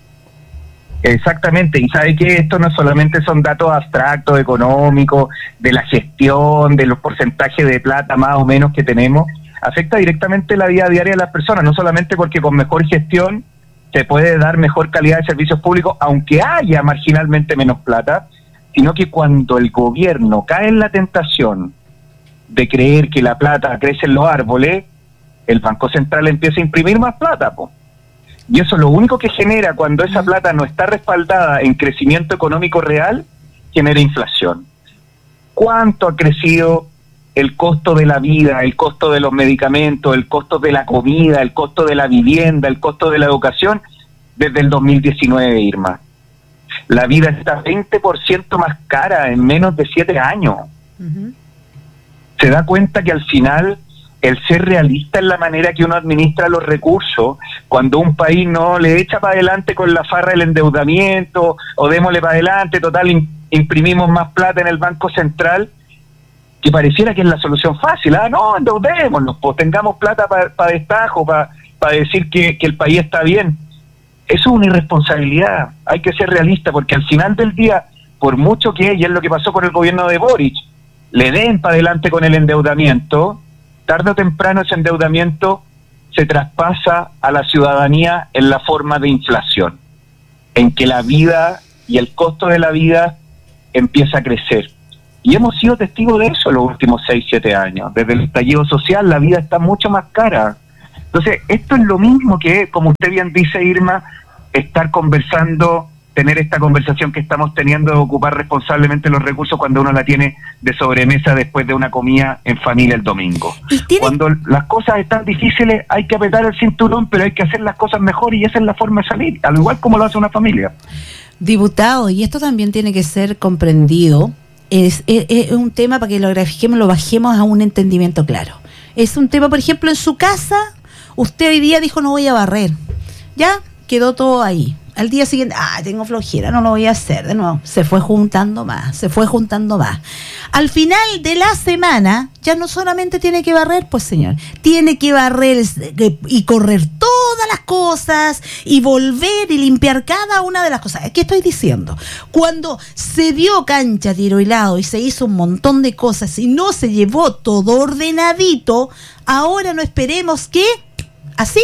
Exactamente, y sabe que esto no solamente son datos abstractos, económicos, de la gestión, de los porcentajes de plata más o menos que tenemos, afecta directamente la vida diaria de las personas, no solamente porque con mejor gestión se puede dar mejor calidad de servicios públicos, aunque haya marginalmente menos plata, sino que cuando el gobierno cae en la tentación de creer que la plata crece en los árboles, el Banco Central empieza a imprimir más plata, po. Y eso lo único que genera cuando esa plata no está respaldada en crecimiento económico real, genera inflación. ¿Cuánto ha crecido el costo de la vida, el costo de los medicamentos, el costo de la comida, el costo de la vivienda, el costo de la educación desde el dos mil diecinueve, Irma? La vida está veinte por ciento más cara en menos de siete años. Uh-huh. Se da cuenta que al final el ser realista en la manera que uno administra los recursos, cuando un país no le echa para adelante con la farra del endeudamiento, o démosle para adelante, total, imprimimos más plata en el Banco Central, que pareciera que es la solución fácil. Ah, no, endeudémonos, pues tengamos plata para pa destajo, para pa decir que, que el país está bien. Eso es una irresponsabilidad, hay que ser realista, porque al final del día, por mucho que, y es lo que pasó con el gobierno de Boric, le den para adelante con el endeudamiento, tarde o temprano ese endeudamiento se traspasa a la ciudadanía en la forma de inflación, en que la vida y el costo de la vida empieza a crecer. Y hemos sido testigos de eso los últimos seis, siete años. Desde el estallido social la vida está mucho más cara. Entonces, esto es lo mismo que, como usted bien dice, Irma, estar conversando, tener esta conversación que estamos teniendo de ocupar responsablemente los recursos cuando uno la tiene de sobremesa después de una comida en familia el domingo. Cuando las cosas están difíciles hay que apretar el cinturón, pero hay que hacer las cosas mejor y esa es la forma de salir, al igual como lo hace una familia. Diputado, y esto también tiene que ser comprendido, es, es, es un tema para que lo grafiquemos, lo bajemos a un entendimiento claro. Es un tema, por ejemplo, en su casa, usted hoy día dijo no voy a barrer, ya quedó todo ahí. Al día siguiente, ah, tengo flojera, no lo voy a hacer de nuevo. Se fue juntando más, se fue juntando más. Al final de la semana, ya no solamente tiene que barrer, pues señor, tiene que barrer y correr todas las cosas y volver y limpiar cada una de las cosas. ¿Qué estoy diciendo? Cuando se dio cancha, tiro y lado y se hizo un montón de cosas y no se llevó todo ordenadito, ahora no esperemos que, así,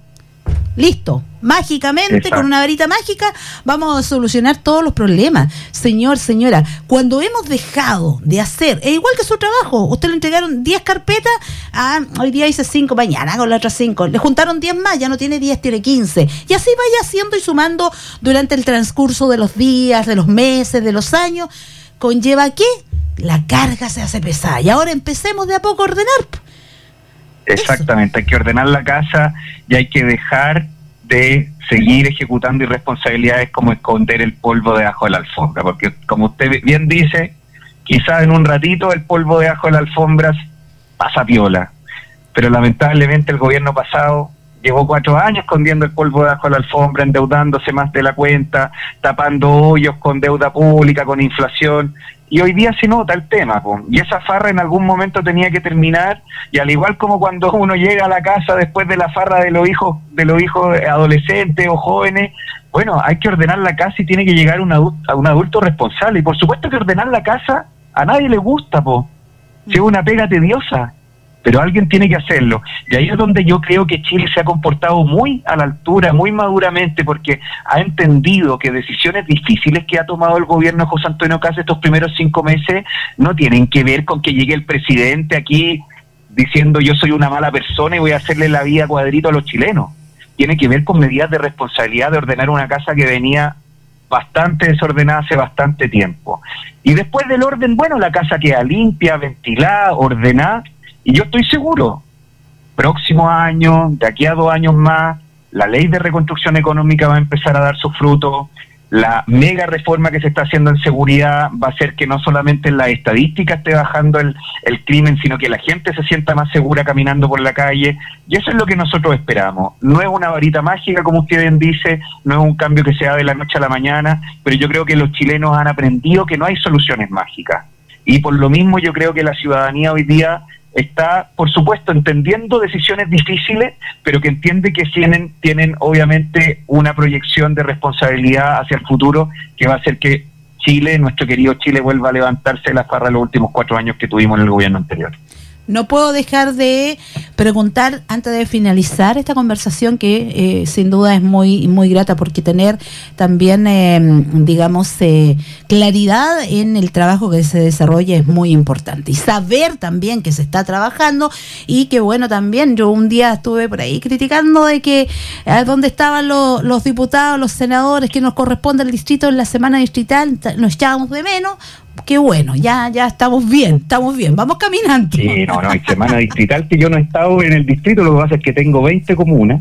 listo, mágicamente, exacto, con una varita mágica vamos a solucionar todos los problemas. Señor, señora, cuando hemos dejado de hacer, es igual que su trabajo, usted le entregaron diez carpetas, ah, hoy día hice cinco, mañana con las otras cinco, le juntaron diez más, ya no tiene diez, tiene quince, y así vaya haciendo y sumando durante el transcurso de los días, de los meses, de los años, conlleva que la carga se hace pesada, y ahora empecemos de a poco a ordenar. Exactamente, hay que ordenar la casa y hay que dejar de seguir ejecutando irresponsabilidades como esconder el polvo debajo de la alfombra, porque como usted bien dice, quizás en un ratito el polvo debajo de la alfombra pasa piola, pero lamentablemente el gobierno pasado llevó cuatro años escondiendo el polvo debajo de la alfombra, endeudándose más de la cuenta, tapando hoyos con deuda pública, con inflación, y hoy día se nota el tema, po. Y esa farra en algún momento tenía que terminar, y al igual como cuando uno llega a la casa después de la farra de los hijos, de los hijos adolescentes o jóvenes, bueno, hay que ordenar la casa y tiene que llegar un adulto, a un adulto responsable, y por supuesto que ordenar la casa a nadie le gusta, po. Si es una pega tediosa, pero alguien tiene que hacerlo. Y ahí es donde yo creo que Chile se ha comportado muy a la altura, muy maduramente, porque ha entendido que decisiones difíciles que ha tomado el gobierno de José Antonio Kast estos primeros cinco meses no tienen que ver con que llegue el presidente aquí diciendo yo soy una mala persona y voy a hacerle la vida cuadrito a los chilenos. Tiene que ver con medidas de responsabilidad de ordenar una casa que venía bastante desordenada hace bastante tiempo. Y después del orden, bueno, la casa queda limpia, ventilada, ordenada. Y yo estoy seguro, próximo año, de aquí a dos años más, la ley de reconstrucción económica va a empezar a dar sus frutos, la mega reforma que se está haciendo en seguridad va a hacer que no solamente en las estadísticas esté bajando el, el crimen, sino que la gente se sienta más segura caminando por la calle, y eso es lo que nosotros esperamos. No es una varita mágica, como usted bien dice, no es un cambio que se da de la noche a la mañana, pero yo creo que los chilenos han aprendido que no hay soluciones mágicas, y por lo mismo yo creo que la ciudadanía hoy día está, por supuesto, entendiendo decisiones difíciles, pero que entiende que tienen, tienen obviamente una proyección de responsabilidad hacia el futuro que va a hacer que Chile, nuestro querido Chile, vuelva a levantarse de la farra de los últimos cuatro años que tuvimos en el gobierno anterior. No puedo dejar de preguntar, antes de finalizar esta conversación, que eh, sin duda es muy muy grata, porque tener también, eh, digamos, eh, claridad en el trabajo que se desarrolla es muy importante. Y saber también que se está trabajando, y que bueno, también yo un día estuve por ahí criticando de que eh, dónde estaban los, los diputados, los senadores que nos corresponde al distrito en la semana distrital, nos echábamos de menos. Qué bueno, ya ya estamos bien, estamos bien, vamos caminando. Sí, no, no, hay semana distrital que yo no he estado en el distrito, lo que pasa es que tengo veinte comunas,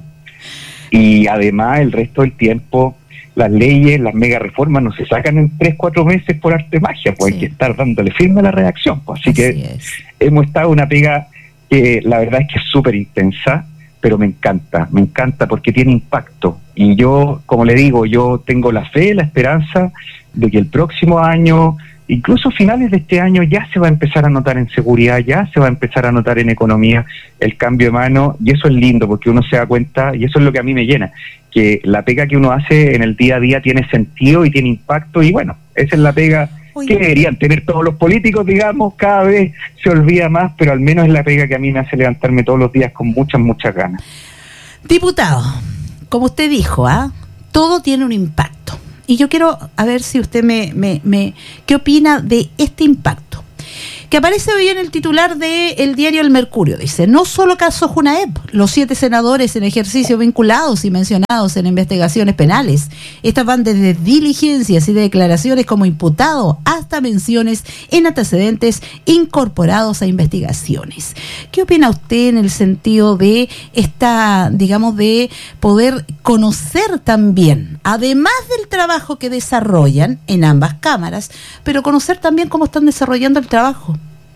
y además el resto del tiempo las leyes, las mega reformas no se sacan en tres, cuatro meses por arte de magia, pues sí, hay que estar dándole firme a la redacción, pues. Así, Así que es. Hemos estado una pega que la verdad es que es súper intensa, pero me encanta, me encanta porque tiene impacto, y yo, como le digo, yo tengo la fe, la esperanza de que el próximo año, incluso a finales de este año, ya se va a empezar a notar en seguridad, ya se va a empezar a notar en economía el cambio de mano, y eso es lindo porque uno se da cuenta, y eso es lo que a mí me llena, que la pega que uno hace en el día a día tiene sentido y tiene impacto, y bueno, esa es la pega Oye. que deberían tener todos los políticos, digamos, cada vez se olvida más, pero al menos es la pega que a mí me hace levantarme todos los días con muchas, muchas ganas. Diputado, como usted dijo, ¿ah? Todo tiene un impacto. Y yo quiero a ver si usted me, me, me ¿qué opina de este impacto? Que aparece hoy en el titular del diario El Mercurio. Dice, no solo caso Junaep, los siete senadores en ejercicio vinculados y mencionados en investigaciones penales. Estas van desde diligencias y declaraciones como imputado hasta menciones en antecedentes incorporados a investigaciones. ¿Qué opina usted en el sentido de esta, digamos, de poder conocer también, además del trabajo que desarrollan en ambas cámaras, pero conocer también cómo están desarrollando el trabajo?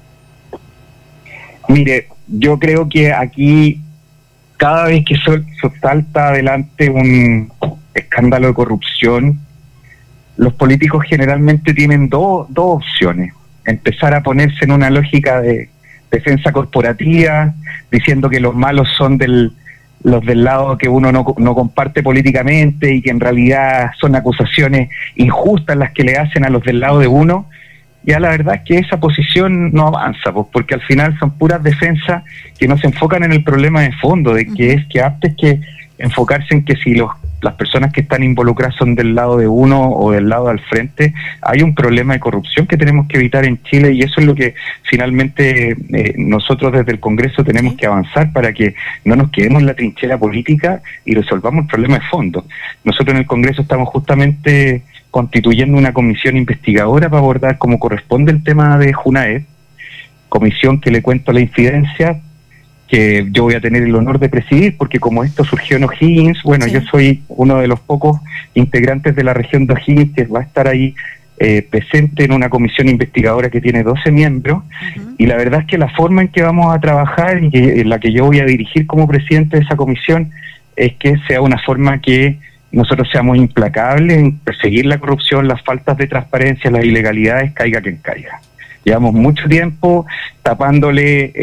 Mire, yo creo que aquí cada vez que se salta adelante un escándalo de corrupción, los políticos generalmente tienen dos dos opciones. Empezar a ponerse en una lógica de defensa corporativa, diciendo que los malos son del los del lado que uno no, no comparte políticamente y que en realidad son acusaciones injustas las que le hacen a los del lado de uno. Ya la verdad es que esa posición no avanza, pues, porque al final son puras defensas que no se enfocan en el problema de fondo, de que es que antes que enfocarse en que si los las personas que están involucradas son del lado de uno o del lado al frente, hay un problema de corrupción que tenemos que evitar en Chile, y eso es lo que finalmente eh, nosotros desde el Congreso tenemos que avanzar para que no nos quedemos en la trinchera política y resolvamos el problema de fondo. Nosotros en el Congreso estamos justamente constituyendo una comisión investigadora para abordar como corresponde el tema de Junaep, comisión que le cuento la infidencia, que yo voy a tener el honor de presidir, porque como esto surgió en O'Higgins, bueno, sí. Yo soy uno de los pocos integrantes de la región de O'Higgins que va a estar ahí eh, presente en una comisión investigadora que tiene doce miembros, uh-huh. Y la verdad es que la forma en que vamos a trabajar y que, en la que yo voy a dirigir como presidente de esa comisión es que sea una forma que nosotros seamos implacables en perseguir la corrupción, las faltas de transparencia, las ilegalidades, caiga quien caiga. Llevamos mucho tiempo tapándole, eh,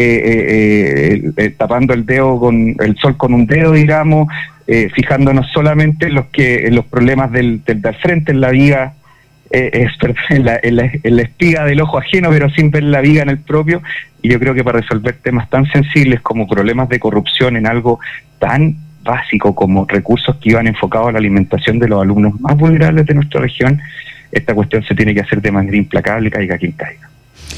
eh, eh, tapando el dedo con el sol con un dedo, digamos, eh, fijándonos solamente en los que en los problemas del, del, del frente, en la viga, eh, es, en, la, en, la, en la espiga del ojo ajeno, pero sin ver la viga en el propio. Y yo creo que para resolver temas tan sensibles como problemas de corrupción en algo tan básico como recursos que iban enfocados a la alimentación de los alumnos más vulnerables de nuestra región, esta cuestión se tiene que hacer de manera implacable, caiga quien caiga.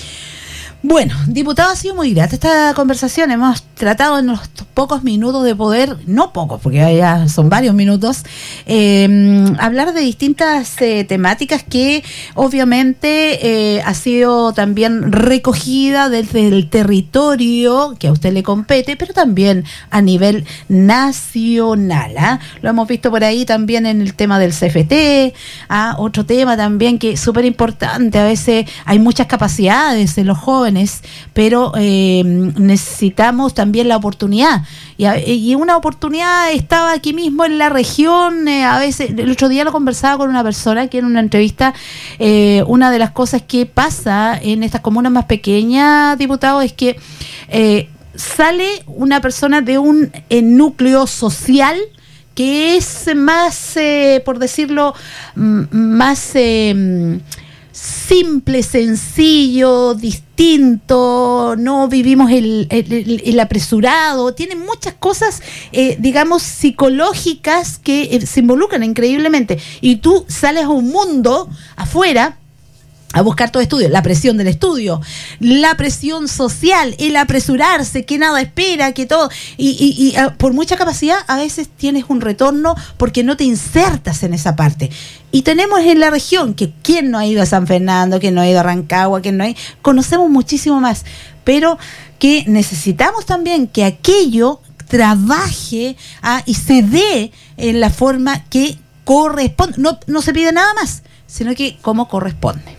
Bueno, diputado, ha sido muy grata esta conversación. Hemos tratado en los pocos minutos de poder, no pocos, porque ya son varios minutos, eh, hablar de distintas eh, temáticas que obviamente eh, ha sido también recogida desde el territorio que a usted le compete, pero también a nivel nacional. ¿eh? Lo hemos visto por ahí también en el tema del C F T, ¿eh? Otro tema también que es súper importante. A veces hay muchas capacidades en los jóvenes, pero eh, necesitamos también la oportunidad, y, a, y una oportunidad estaba aquí mismo en la región. Eh, a veces, el otro día lo conversaba con una persona que en una entrevista, eh, una de las cosas que pasa en estas comunas más pequeñas, diputado, es que eh, sale una persona de un eh, núcleo social que es más, eh, por decirlo, m- más eh, simple, sencillo, distinto, no vivimos el, el, el apresurado, tiene muchas cosas, eh, digamos, psicológicas que eh, se involucran increíblemente, y tú sales a un mundo afuera a buscar todo estudio, la presión del estudio, la presión social, el apresurarse, que nada espera, que todo, y, y, y a, por mucha capacidad a veces tienes un retorno porque no te insertas en esa parte. Y tenemos en la región que quién no ha ido a San Fernando, quién no ha ido a Rancagua, quién no ha ido, conocemos muchísimo más, pero que necesitamos también que aquello trabaje ah, y se dé en la forma que corresponde. No, no se pide nada más, sino que como corresponde.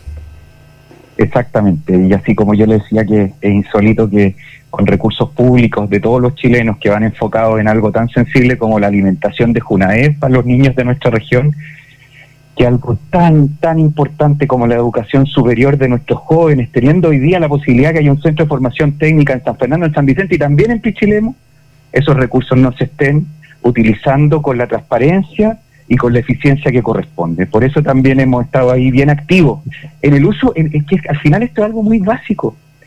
Exactamente, y así como yo le decía que es insólito que con recursos públicos de todos los chilenos que van enfocados en algo tan sensible como la alimentación de Junaep para los niños de nuestra región, que algo tan, tan importante como la educación superior de nuestros jóvenes, teniendo hoy día la posibilidad que haya un centro de formación técnica en San Fernando, en San Vicente y también en Pichilemu, esos recursos no se estén utilizando con la transparencia y con la eficiencia que corresponde. Por eso también hemos estado ahí bien activos en el uso, en, en que al final esto es algo muy básico.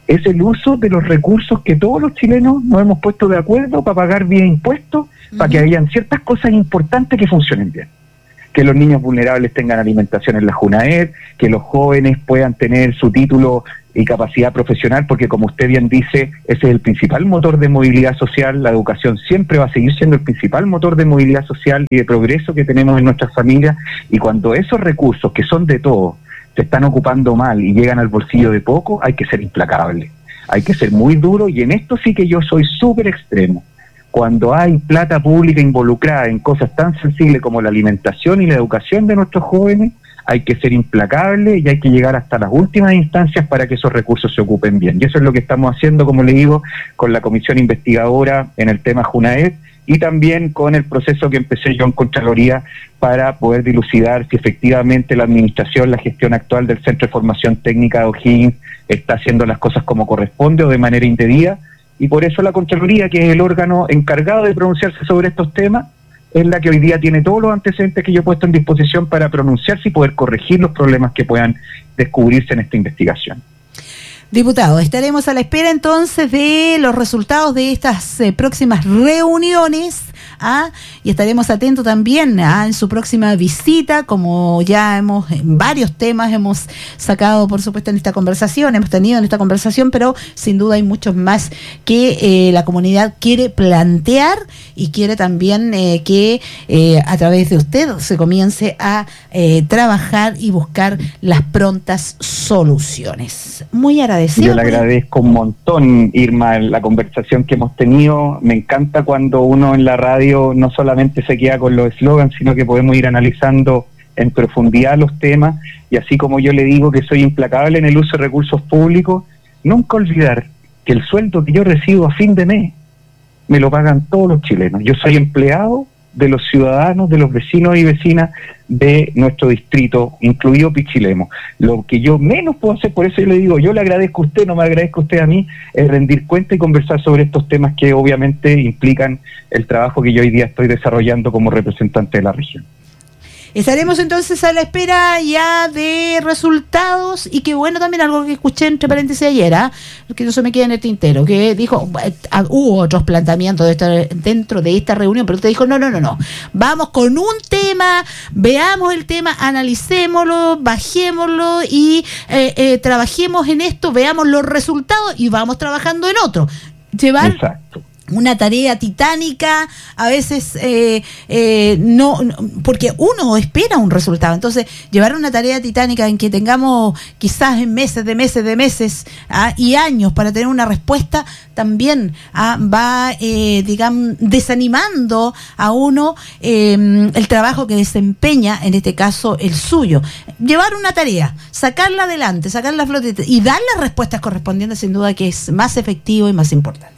es el uso de los recursos que todos los chilenos nos hemos puesto de acuerdo para pagar bien impuestos, uh-huh. para que hayan ciertas cosas importantes que funcionen bien. Que los niños vulnerables tengan alimentación en la JUNAED, que los jóvenes puedan tener su título y capacidad profesional, porque como usted bien dice, ese es el principal motor de movilidad social. La educación siempre va a seguir siendo el principal motor de movilidad social y de progreso que tenemos en nuestras familias, y cuando esos recursos, que son de todos, se están ocupando mal y llegan al bolsillo de poco, hay que ser implacable, hay que ser muy duro, y en esto sí que yo soy súper extremo. Cuando hay plata pública involucrada en cosas tan sensibles como la alimentación y la educación de nuestros jóvenes, hay que ser implacable y hay que llegar hasta las últimas instancias para que esos recursos se ocupen bien. Y eso es lo que estamos haciendo, como le digo, con la comisión investigadora en el tema JUNAED, y también con el proceso que empecé yo en Contraloría para poder dilucidar si efectivamente la administración, la gestión actual del Centro de Formación Técnica de O'Higgins está haciendo las cosas como corresponde o de manera indebida, y por eso la Contraloría, que es el órgano encargado de pronunciarse sobre estos temas, es la que hoy día tiene todos los antecedentes que yo he puesto en disposición para pronunciarse y poder corregir los problemas que puedan descubrirse en esta investigación. Diputado, estaremos a la espera entonces de los resultados de estas eh, próximas reuniones, ¿ah? y estaremos atentos también ¿ah? en su próxima visita, como ya hemos, en varios temas hemos sacado, por supuesto, en esta conversación, hemos tenido en esta conversación, pero sin duda hay muchos más que eh, la comunidad quiere plantear y quiere también eh, que eh, a través de usted se comience a eh, trabajar y buscar las prontas soluciones. Muy agradecido. Yo le agradezco un montón, Irma, la conversación que hemos tenido. Me encanta cuando uno en la radio no solamente se queda con los eslogans, sino que podemos ir analizando en profundidad los temas, y así como yo le digo que soy implacable en el uso de recursos públicos, nunca olvidar que el sueldo que yo recibo a fin de mes me lo pagan todos los chilenos. Yo soy empleado de los ciudadanos, de los vecinos y vecinas de nuestro distrito, incluido Pichilemu. Lo que yo menos puedo hacer, por eso yo le digo, yo le agradezco a usted, no me agradezco a usted a mí, es rendir cuenta y conversar sobre estos temas que obviamente implican el trabajo que yo hoy día estoy desarrollando como representante de la región. Estaremos entonces a la espera ya de resultados, y que bueno, también algo que escuché entre paréntesis ayer, ¿eh? que no se me queda en el tintero, que dijo, eh, hubo otros planteamientos de esta, dentro de esta reunión, pero usted dijo, no, no, no, no, vamos con un tema, veamos el tema, analicémoslo, bajémoslo y eh, eh, trabajemos en esto, veamos los resultados y vamos trabajando en otro. Llevar... Exacto. Una tarea titánica, a veces eh, eh, no, no, porque uno espera un resultado. Entonces, llevar una tarea titánica en que tengamos quizás en meses de meses de meses ¿ah? y años para tener una respuesta, también ¿ah? va, eh, digamos, desanimando a uno eh, el trabajo que desempeña, en este caso el suyo. Llevar una tarea, sacarla adelante, sacarla a flote y dar las respuestas correspondientes, sin duda que es más efectivo y más importante.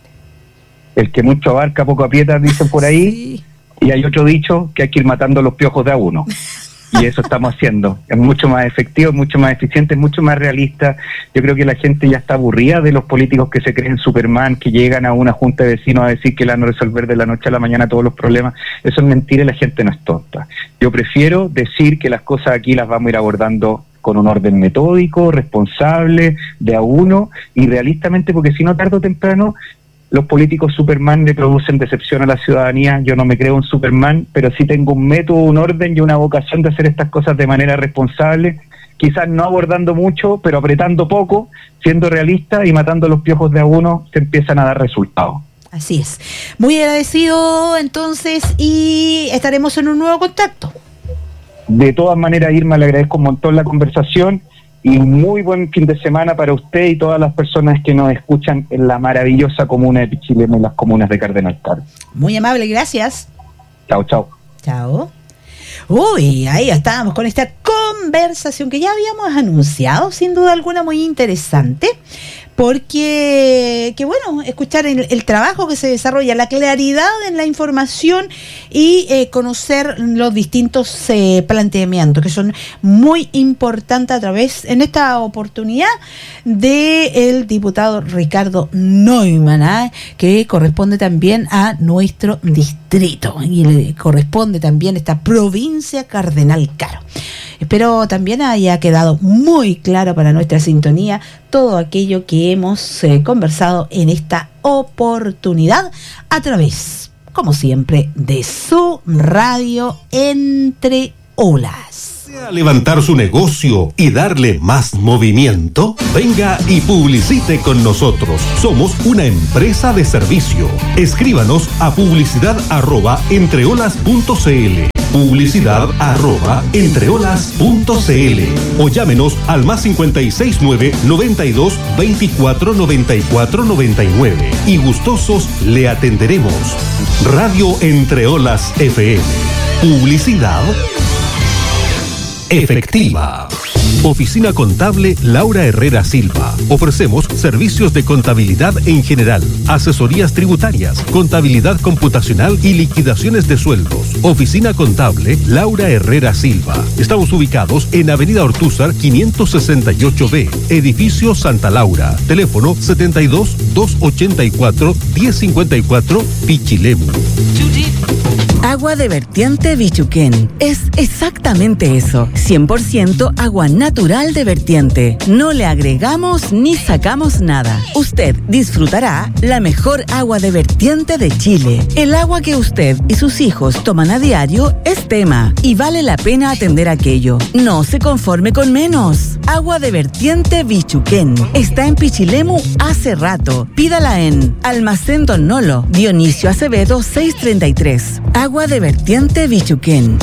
El que mucho abarca, poco aprieta, dicen por ahí, sí. Y hay otro dicho, que hay que ir matando los piojos de a uno, y eso estamos haciendo. Es mucho más efectivo, mucho más eficiente, mucho más realista. Yo creo que la gente ya está aburrida de los políticos que se creen Superman, que llegan a una junta de vecinos a decir que le van a resolver de la noche a la mañana todos los problemas. Eso es mentira y la gente no es tonta. Yo prefiero decir que las cosas aquí las vamos a ir abordando con un orden metódico, responsable, de a uno, y realistamente, porque si no, tarde o temprano, los políticos Superman le producen decepción a la ciudadanía. Yo no me creo un Superman, pero sí tengo un método, un orden y una vocación de hacer estas cosas de manera responsable, quizás no abordando mucho, pero apretando poco, siendo realista y matando los piojos de a uno, se empiezan a dar resultados. Así es. Muy agradecido entonces, y estaremos en un nuevo contacto. De todas maneras, Irma, le agradezco un montón la conversación. Y muy buen fin de semana para usted y todas las personas que nos escuchan en la maravillosa comuna de Pichilemu, en las comunas de Cardenal Caro. Muy amable, gracias. Chao, chao. Chao. Uy, ahí estábamos con esta conversación que ya habíamos anunciado, sin duda alguna muy interesante, porque, que bueno, escuchar el, el trabajo que se desarrolla, la claridad en la información y eh, conocer los distintos eh, planteamientos que son muy importantes a través, en esta oportunidad, del diputado Ricardo Neumann, ¿eh? que corresponde también a nuestro distrito y le corresponde también a esta provincia Cardenal Caro. Espero también haya quedado muy claro para nuestra sintonía todo aquello que hemos eh, conversado en esta oportunidad a través, como siempre, de su radio Entre Olas. ¿Desea levantar su negocio y darle más movimiento? Venga y publicite con nosotros. Somos una empresa de servicio. Escríbanos a publicidad arroba entreolas punto cl. Publicidad arroba entreolas punto cl o llámenos al más cincuenta y seis nueve noventa y dos veinticuatro noventa y cuatro noventa y nueve y gustosos le atenderemos. Radio Entreolas F M. Publicidad efectiva. Oficina Contable Laura Herrera Silva. Ofrecemos servicios de contabilidad en general, asesorías tributarias, contabilidad computacional y liquidaciones de sueldos. Oficina Contable Laura Herrera Silva. Estamos ubicados en Avenida Ortúzar quinientos sesenta y ocho B, Edificio Santa Laura. Teléfono setenta y dos, doscientos ochenta y cuatro, diez cincuenta y cuatro, Pichilemu. Agua de vertiente Bichuquén. Es exactamente eso. cien por ciento agua natural de vertiente. No le agregamos ni sacamos nada. Usted disfrutará la mejor agua de vertiente de Chile. El agua que usted y sus hijos toman a diario es tema y vale la pena atender aquello. No se conforme con menos. Agua de vertiente Bichuquén. Está en Pichilemu hace rato. Pídala en Almacén Don Nolo, Dionisio Acevedo seiscientos treinta y tres. Agua de vertiente Bichuquén.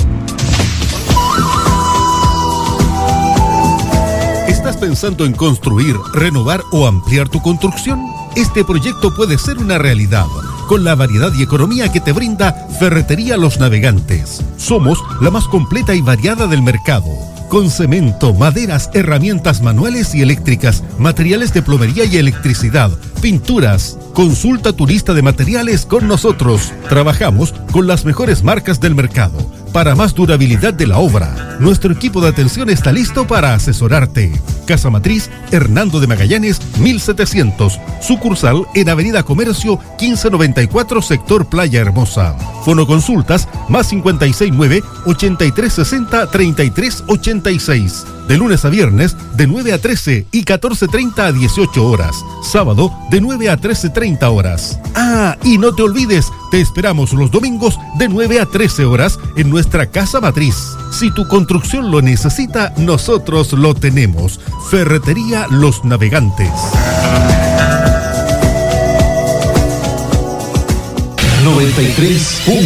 ¿Estás pensando en construir, renovar o ampliar tu construcción? Este proyecto puede ser una realidad con la variedad y economía que te brinda Ferretería Los Navegantes. Somos la más completa y variada del mercado, con cemento, maderas, herramientas manuales y eléctricas, materiales de plomería y electricidad, pinturas. Consulta tu lista de materiales con nosotros. Trabajamos con las mejores marcas del mercado. Para más durabilidad de la obra, nuestro equipo de atención está listo para asesorarte. Casa Matriz, Hernando de Magallanes, mil setecientos. Sucursal en Avenida Comercio, quince noventa y cuatro, sector Playa Hermosa. Fonoconsultas, más cincuenta y seis nueve, ochenta y tres sesenta, treinta y tres ochenta y seis. De lunes a viernes, de nueve a trece y catorce treinta a dieciocho horas. Sábado, de nueve a trece treinta horas. Ah, y no te olvides, te esperamos los domingos de nueve a trece horas en nuestra Casa Matriz. Si tu construcción lo necesita, nosotros lo tenemos. Ferretería Los Navegantes. noventa y tres punto